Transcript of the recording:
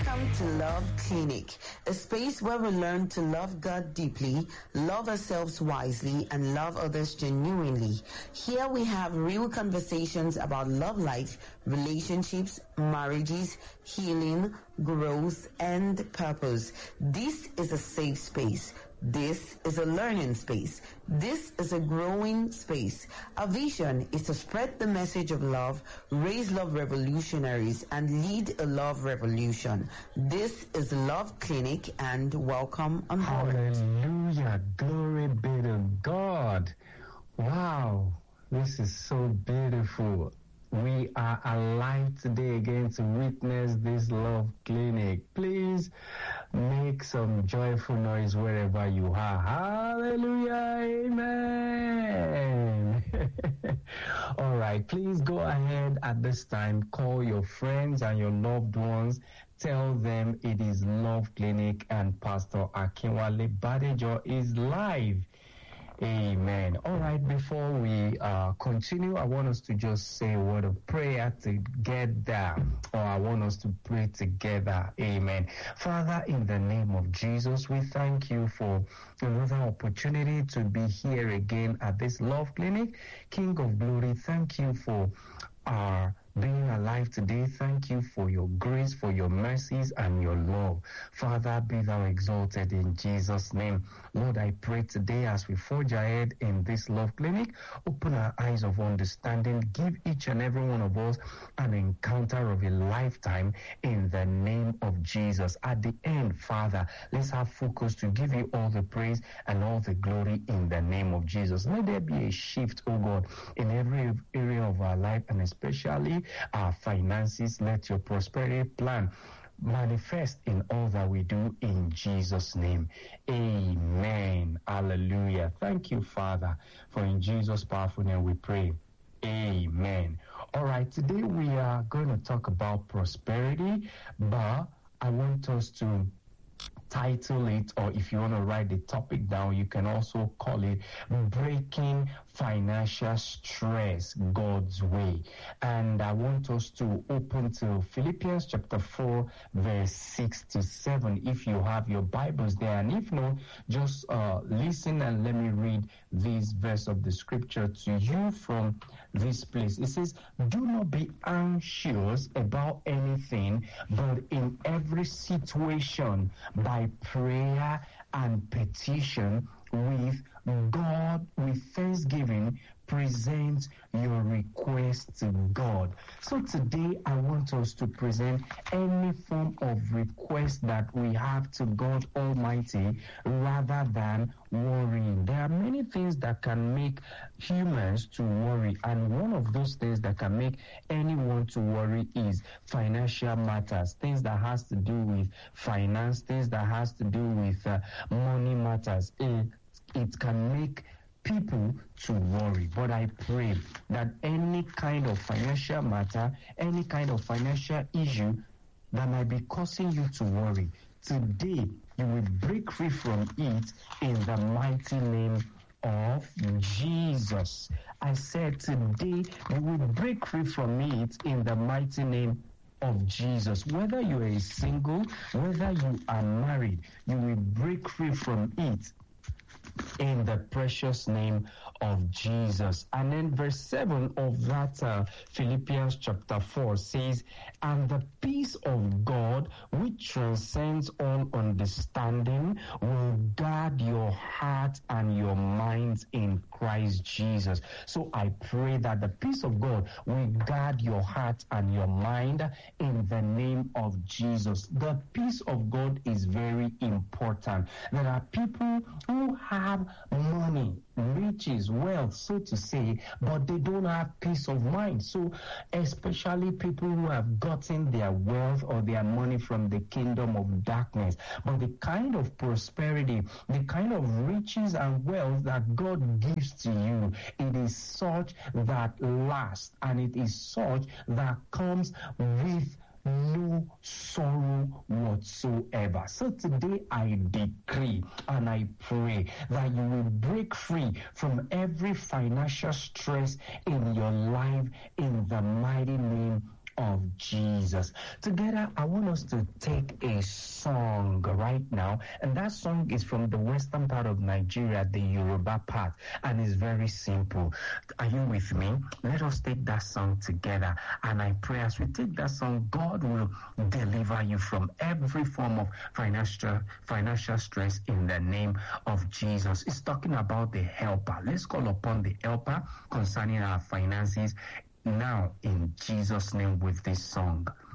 Welcome to Love Clinic, a space where we learn to love God deeply, love ourselves wisely, and love others genuinely. Here we have real conversations about love life, relationships, marriages, healing, growth, and purpose. This is a safe space. This is a learning space. This is a growing space. Our vision is to spread the message of love, raise love revolutionaries, and lead a love revolution. This is Love Clinic, and welcome on board. Hallelujah. Glory be to God. Wow. This is so beautiful. We are alive today again to witness this Love Clinic. Please make some joyful noise wherever you are. Hallelujah. Amen. All right. Please go ahead at this time. Call your friends and your loved ones. Tell them it is Love Clinic and Pastor Akinwale Badejo is live. Amen. All right, before we continue, I want us to just say a word of prayer together, or I want us to pray together. Amen. Father, in the name of Jesus, we thank you for another opportunity to be here again at this Love Clinic. King of Glory, thank you for our being alive today. Thank you for your grace, for your mercies, and your love. Father, be thou exalted in Jesus' name. Lord, I pray today as we forge ahead in this Love Clinic, open our eyes of understanding. Give each and every one of us an encounter of a lifetime in the name of Jesus. At the end, Father, let's have focus to give you all the praise and all the glory in the name of Jesus. May there be a shift, oh God, in every area of our life, and especially our finances. Let your prosperity plan manifest in all that we do in Jesus' name. Amen. Hallelujah. Thank you, Father, for in Jesus' powerful name we pray. Amen. All right, today we are going to talk about prosperity, but I want us to title it, or if you want to write the topic down, you can also call it Breaking Financial Stress God's Way. And I want us to open to Philippians chapter 4, verse 6 to 7, if you have your Bibles there. And if not, just listen and let me read this verse of the scripture to you from this place. It says, do not be anxious about anything, but in every situation, by prayer and petition, with God, with thanksgiving, present your request to God. So today I want us to present any form of request that we have to God Almighty rather than worrying. There are many things that can make humans to worry, and one of those things that can make anyone to worry is financial matters, things that has to do with finance, things that has to do with money matters. It can make people to worry. But I pray that any kind of financial matter, any kind of financial issue that might be causing you to worry, today you will break free from it in the mighty name of Jesus. I said today you will break free from it in the mighty name of Jesus. Whether you are single, whether you are married, you will break free from it in the precious name of Jesus. And then verse 7 of that Philippians chapter 4 says, and the peace of God, which transcends all understanding, will guard your heart and your minds in Christ Jesus. So I pray that the peace of God will guard your heart and your mind in the name of Jesus. The peace of God is very important. There are people who have money, riches, wealth, so to say, but they don't have peace of mind. So especially people who have gotten their wealth or their money from the kingdom of darkness. But the kind of prosperity, the kind of riches and wealth that God gives to you, it is such that lasts, and it is such that comes with no sorrow whatsoever. So today I decree and I pray that you will break free from every financial stress in your life in the mighty name of Jesus. Together, I want us to take a song right now, and that song is from the western part of Nigeria, the Yoruba part, and it's very simple. Are you with me? Let us take that song together, and I pray as we take that song, God will deliver you from every form of financial stress in the name of Jesus. It's talking about the helper. Let's call upon the helper concerning our finances now in Jesus' name with this song.